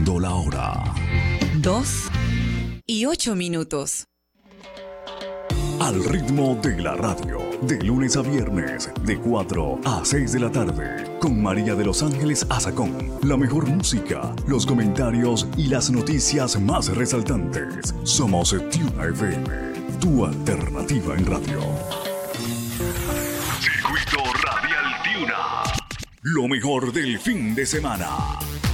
Marcando la hora. 2:08. Al ritmo de la radio, de lunes a viernes, de 4 a 6 de la tarde, con María de Los Ángeles Azacón. La mejor música, los comentarios y las noticias más resaltantes. Somos Tuna FM, tu alternativa en radio. Circuito Radial Tuna. Lo mejor del fin de semana.